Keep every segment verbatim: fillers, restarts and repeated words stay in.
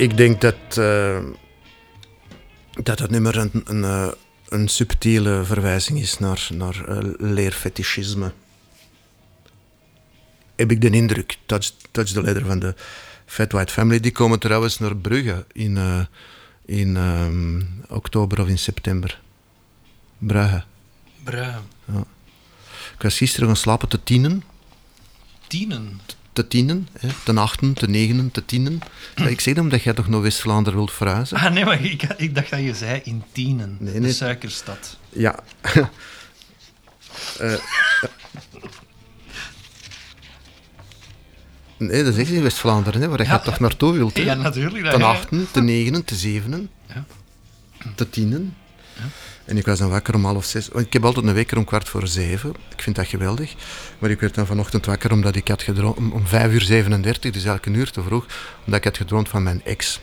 Ik denk dat uh, dat het nummer een, een, uh, een subtiele verwijzing is naar, naar uh, leerfetischisme. Heb ik de indruk. Touch, touch the Leather van de Fat White Family. Die komen trouwens naar Brugge in, uh, in um, oktober of in september. Brugge. Brugge. Ja. Ik was gisteren gaan slapen te tienen. Tienen? Te tienen, hè? Ten achten, te negenen, te tienen. Ja, ik zeg dat omdat jij toch naar West-Vlaanderen wilt verhuizen. Ah nee, maar ik, ik dacht dat je zei in Tienen, nee, de nee. suikerstad. Ja. uh, nee, dat is echt in West-Vlaanderen, hè, waar je ja, toch naartoe wilt. Hè? Ja, natuurlijk. Ten achten, te negenen, te zevenen, ja. te tienen. Ja. En ik was dan wakker om half zes. Ik heb altijd een wekker om kwart voor zeven. Ik vind dat geweldig. Maar ik werd dan vanochtend wakker omdat ik had gedroomd om, om vijf uur zevenendertig, dus eigenlijk een uur te vroeg, omdat ik had gedroomd van mijn ex.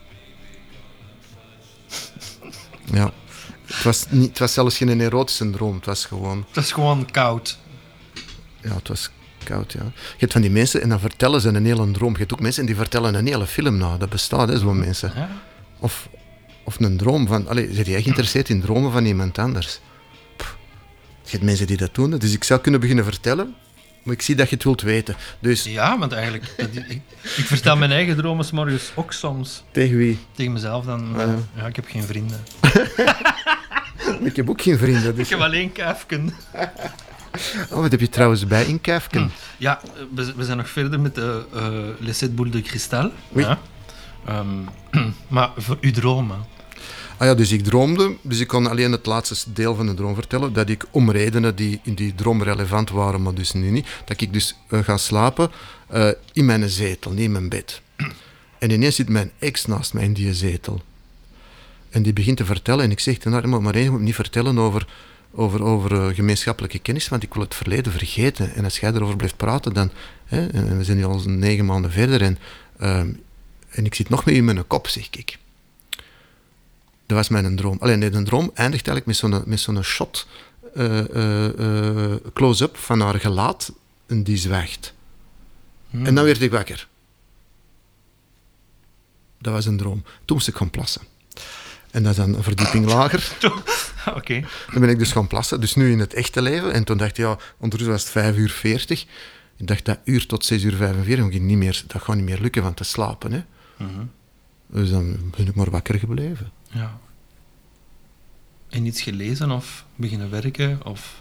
Ja. Het was, niet, het was zelfs geen erotische droom. Het was gewoon... Het was gewoon koud. Ja, het was koud, ja. Je hebt van die mensen en dan vertellen ze een hele droom. Je hebt ook mensen die vertellen een hele film na. Dat bestaat, hè, zo'n mensen. Ja. Of... Of een droom van... Allee, zit jij geïnteresseerd in dromen van iemand anders? Pff, je hebt mensen die dat doen. Dus ik zou kunnen beginnen vertellen, maar ik zie dat je het wilt weten. Dus... Ja, want eigenlijk... Dat, ik, ik vertel mijn eigen dromen 's morgens ook soms. Tegen wie? Tegen mezelf dan. Ah, ja. ja, ik heb geen vrienden. Ik heb ook geen vrienden. Dus... Ik heb alleen kuifken. Oh, wat heb je trouwens bij in kuifken? Hm. Ja, we, we zijn nog verder met de uh, Les Sept Boules de Cristal. Oui. Ja. Um, maar voor uw dromen... Ah ja, dus ik droomde, dus ik kon alleen het laatste deel van de droom vertellen, dat ik om redenen die in die droom relevant waren, maar dus nu niet, dat ik dus uh, ga slapen uh, in mijn zetel, niet in mijn bed. En ineens zit mijn ex naast mij in die zetel. En die begint te vertellen en ik zeg tegen haar, maar je moet niet vertellen over, over, over uh, gemeenschappelijke kennis, want ik wil het verleden vergeten. En als jij erover blijft praten, dan... Hè, en we zijn nu al negen maanden verder en, uh, en ik zit nog meer in mijn kop, zeg ik. Dat was mijn droom. Alleen nee, de droom eindigt eigenlijk met zo'n, met zo'n shot, uh, uh, uh, close-up van haar gelaat en die zwijgt. Hmm. En dan werd ik wakker. Dat was een droom. Toen moest ik gaan plassen. En dat is dan een verdieping lager. Oké. Okay. Dan ben ik dus gaan plassen, dus nu in het echte leven. En toen dacht ik, ja, ondertussen was het vijf uur veertig. Ik dacht, dat uur tot zes uur vijfenveertig, dat, niet meer, dat gaat niet meer lukken van te slapen. Hè. Mm-hmm. Dus dan ben ik maar wakker gebleven. Ja. En iets gelezen of beginnen werken? Of...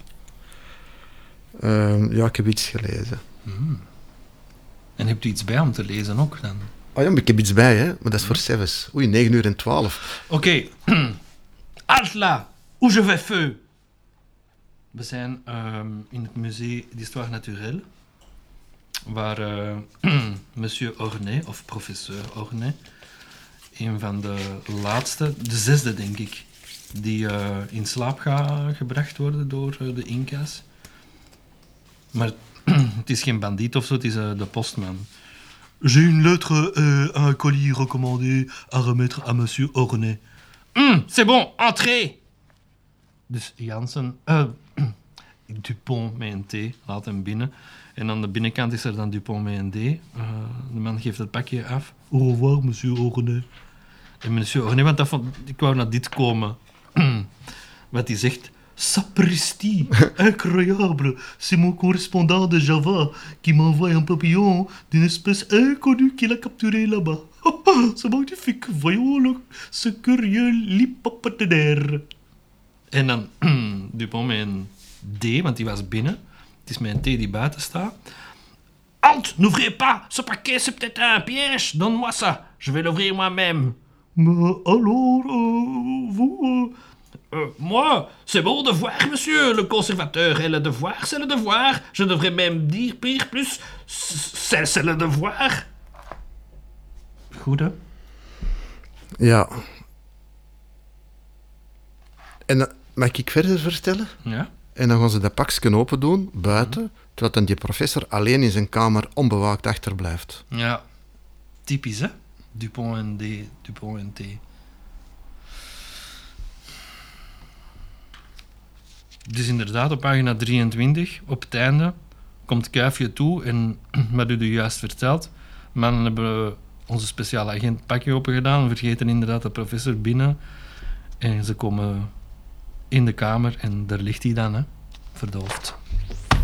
Uh, ja, ik heb iets gelezen. Mm. En hebt u iets bij om te lezen ook dan? Oh ja, maar ik heb iets bij, hè? Maar dat is voor Sevens. Oei, negen uur en twaalf. Oké. Okay. Halte là, où je vais feu. We zijn um, in het Musée d'Histoire Naturelle, waar uh, monsieur Ornay, of professeur Ornay, een van de laatste, de zesde denk ik, die uh, in slaap gaat gebracht worden door uh, de Inca's. Maar het is geen bandiet of zo, het is uh, de postman. J'ai une lettre, euh, un colis recommandé à remettre à monsieur Ornay. Mm, c'est bon, entrez! Dus Jansen, uh, Dupont met een T, laat hem binnen. En aan de binnenkant is er dan Dupont met een D. Uh, de man geeft het pakje af. Au revoir, monsieur Ornay. En monsieur Ornay, want dat vond, ik wou naar dit komen. Wat hij zegt... Sapristi, incroyable, c'est mon correspondant de Java qui m'envoie un papillon d'une espèce inconnue qu'il a capturé là-bas. C'est magnifique, voyons le, ce curieux lipopatinaire. En dan Dupont met een D, want die was binnen. Het is met een T die buiten staat. Halt, n'ouvrez pas, ce paquet c'est peut-être un piège, donne-moi ça, je vais l'ouvrir moi-même. Mais alors, euh, vous... Euh, Euh, moi, c'est mon devoir, monsieur. Le conservateur est le devoir, c'est le devoir. Je devrais même dire pire plus, c'est, c'est le devoir. Goed, hè? Ja. En uh, mag ik verder vertellen? Ja. En dan gaan ze dat pakje open doen, buiten, mm. terwijl dan die professor alleen in zijn kamer onbewaakt achterblijft. Ja. Typisch, hè? Dupont en D, Dupont en T. Dus inderdaad, op pagina drieëntwintig, op het einde, komt Kuifje toe en wat u juist vertelt. Mannen hebben onze speciale agent pakje open gedaan. We vergeten inderdaad de professor binnen. En ze komen in de kamer en daar ligt hij dan, hè, verdoofd.